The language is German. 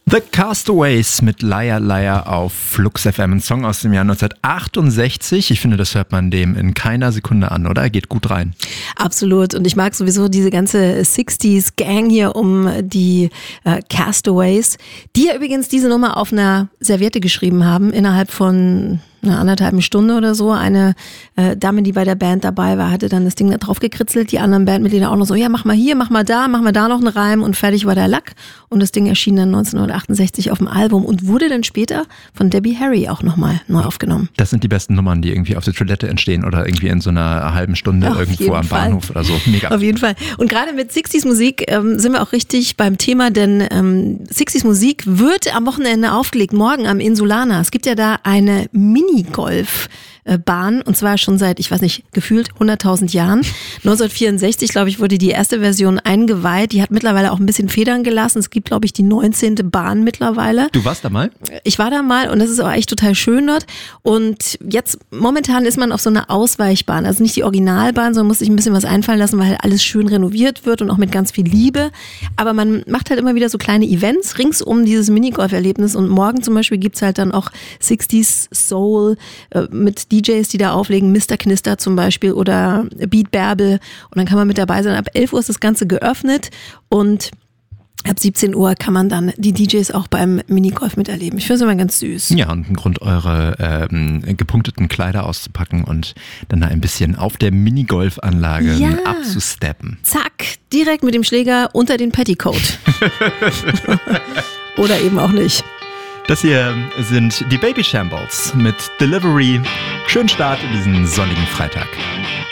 The Castaways mit Liar Liar auf Flux FM, ein Song aus dem Jahr 1968. Ich finde, das hört man dem in keiner Sekunde an, oder? Geht gut rein. Absolut. Und ich mag sowieso diese ganze 60s-Gang hier um die Castaways, die ja übrigens diese Nummer auf einer Serviette geschrieben haben, innerhalb von einer anderthalben Stunde oder so. Eine Dame, die bei der Band dabei war, hatte dann das Ding da drauf gekritzelt. Die anderen Bandmitglieder auch noch so, ja, mach mal hier, mach mal da noch einen Reim und fertig war der Lack. Und das Ding erschien dann 1968 auf dem Album und wurde dann später von Debbie Harry auch nochmal neu aufgenommen. Das sind die besten Nummern, die irgendwie auf der Toilette entstehen oder irgendwie in so einer halben Stunde irgendwo am Bahnhof oder so. Mega. Auf jeden Fall. Und gerade mit 60s Musik sind wir auch richtig beim Thema, denn 60s Musik wird am Wochenende aufgelegt, morgen am Insulaner. Es gibt ja da eine Minigolfbahn und zwar schon seit, ich weiß nicht, gefühlt 100.000 Jahren. 1964, glaube ich, wurde die erste Version eingeweiht. Die hat mittlerweile auch ein bisschen Federn gelassen. Es gibt, glaube ich, die 19. Bahn mittlerweile. Du warst da mal? Ich war da mal und das ist auch echt total schön dort. Und jetzt momentan ist man auf so einer Ausweichbahn. Also nicht die Originalbahn, sondern muss sich ein bisschen was einfallen lassen, weil halt alles schön renoviert wird und auch mit ganz viel Liebe. Aber man macht halt immer wieder so kleine Events rings um dieses Minigolf-Erlebnis. Und morgen zum Beispiel gibt's halt dann auch 60s Soul mit DJs, die da auflegen, Mr. Knister zum Beispiel oder Beat Bärbel. Und dann kann man mit dabei sein. Ab 11 Uhr ist das Ganze geöffnet und ab 17 Uhr kann man dann die DJs auch beim Minigolf miterleben. Ich finde es immer ganz süß. Ja, und ein Grund, eure gepunkteten Kleider auszupacken und dann da ein bisschen auf der Minigolfanlage abzusteppen. Zack, direkt mit dem Schläger unter den Petticoat. Oder eben auch nicht. Das hier sind die Baby Shambles mit Delivery. Schönen Start in diesen sonnigen Freitag.